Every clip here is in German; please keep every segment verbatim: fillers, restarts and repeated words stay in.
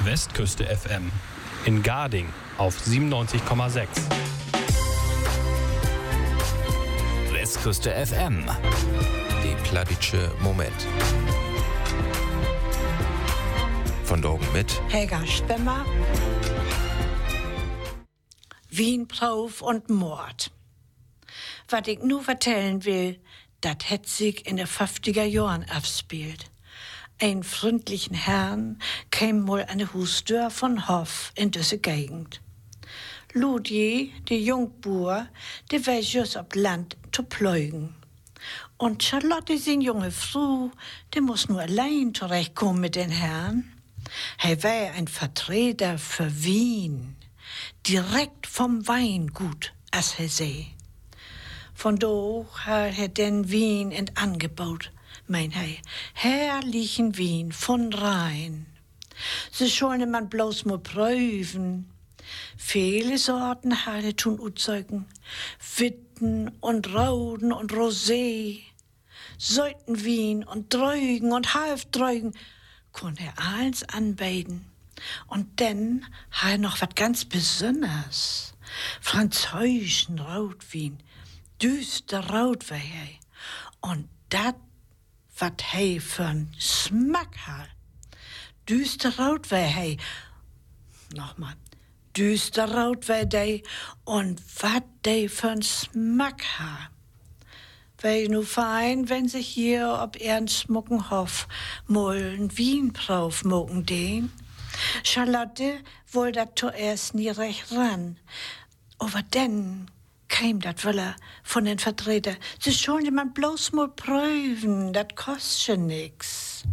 Westküste F M. In Garding auf siebenundneunzig Komma sechs. Westküste F M. Die Pladitsche Moment. Von Drogen mit Helga Stemmer. Wien, Prauf und Mord. Was ich nu vertellen will, dat het sich in der fünfziger Jahren abspielt. Ein freundlichen Herrn käm mal an de Hustür von Hof in diese Gegend. Ludje, der Jungbuhr, der war just ob Land zu pleugen. Und Charlotte, sin junge Frau, die muss nur allein zurechtkommen mit den Herrn. Er war ein Vertreter für Wien, direkt vom Weingut, as er sei. Von do hat er den Wien in Angebot, mein Herr, herrlichen Wien von Rhein. Sie sollen man bloß mal prüfen. Viele Sorten hat er tun uzeugen, Witten und Roden und Rosé, Säutenwien und Dreugen und Halfdreugen, kon er alles anbeiden. Und dann hat er noch was ganz Besonderes, französischen Rotwein, düster Rot war er. Und dat, wat er für'n Smack hat. Düster Rot war er. Nochmal. Düster Rot war der. Und wat der für'n Smack hat. Wär nu fein, wenn sich hier ob ernst mucken Hof mollen Wien drauf mucken den. Charlotte wohl dat zuerst nie recht ran. Aber denn käm dat Wöller von den Vertreter. Sie sollen man bloß mal prüfen, dat kostet nix.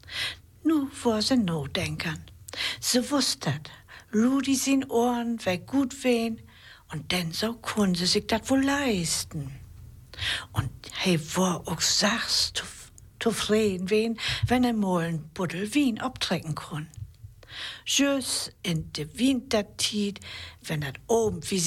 Nu war sie no denkern. Sie wusst dat. Ludi sin Ohren wär gut wehn und denn so kun sie sich dat wohl leisten. Und he war auch sachs zufrieden wen, wenn er mal ein Buddel Wien abtrecken kon. Just in de Wintertied, wenn dat oben wie